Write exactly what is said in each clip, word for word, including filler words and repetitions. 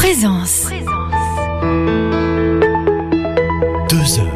Présence. Deux heures.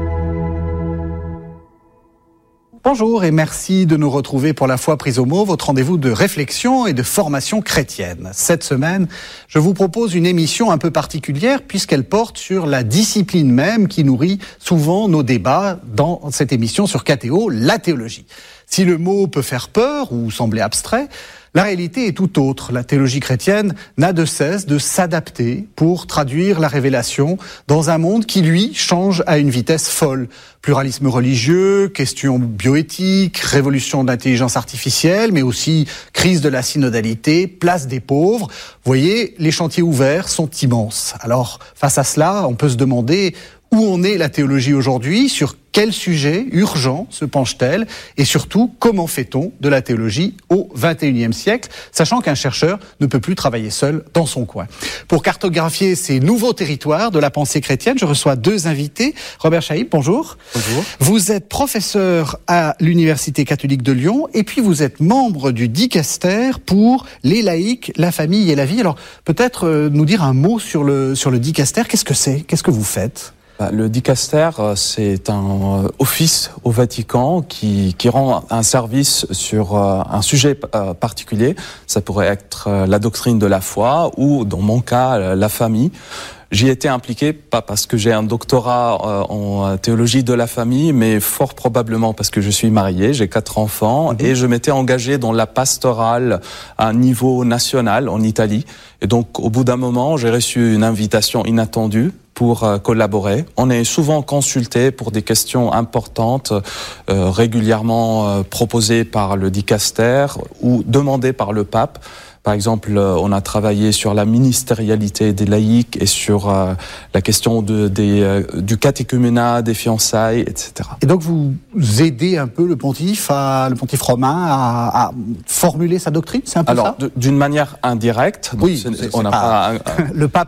Bonjour et merci de nous retrouver pour La Foi prise au mot, votre rendez-vous de réflexion et de formation chrétienne. Cette semaine, je vous propose une émission un peu particulière puisqu'elle porte sur la discipline même qui nourrit souvent nos débats dans cette émission sur K T O, la théologie. Si le mot peut faire peur ou sembler abstrait, la réalité est tout autre. La théologie chrétienne n'a de cesse de s'adapter pour traduire la révélation dans un monde qui, lui, change à une vitesse folle. Pluralisme religieux, questions bioéthiques, révolution de l'intelligence artificielle, mais aussi crise de la synodalité, place des pauvres. Vous voyez, les chantiers ouverts sont immenses. Alors, face à cela, on peut se demander où en est la théologie aujourd'hui, sur quel sujet urgent se penche-t-elle et surtout, comment fait-on de la théologie au vingt et unième siècle, sachant qu'un chercheur ne peut plus travailler seul dans son coin. Pour cartographier ces nouveaux territoires de la pensée chrétienne, je reçois deux invités. Robert Chaïb, bonjour. Bonjour. Vous êtes professeur à l'Université catholique de Lyon et puis vous êtes membre du dicaster pour les laïcs, la famille et la vie. Alors peut-être euh, nous dire un mot sur le, sur le dicaster. Qu'est-ce que c'est ? Qu'est-ce que vous faites ? Le dicaster, c'est un office au Vatican qui, qui rend un service sur un sujet particulier. Ça pourrait être la doctrine de la foi ou, dans mon cas, la famille. J'y étais impliqué, pas parce que j'ai un doctorat en théologie de la famille, mais fort probablement parce que je suis marié, j'ai quatre enfants, mmh. et je m'étais engagé dans la pastorale à un niveau national en Italie. Et donc, au bout d'un moment, j'ai reçu une invitation inattendue pour euh, collaborer. On est souvent consulté pour des questions importantes, euh, régulièrement euh, proposées par le dicaster ou demandées par le pape. Par exemple, euh, on a travaillé sur la ministérialité des laïcs et sur euh, la question de, des, euh, du catéchuménat, des fiançailles, et cetera. Et donc vous aidez un peu le pontife, à, le pontife romain à, à formuler sa doctrine, c'est un peu Alors, ça ? Alors, d'une manière indirecte. Oui, donc c'est, on n'a pas, pas un, un... le pape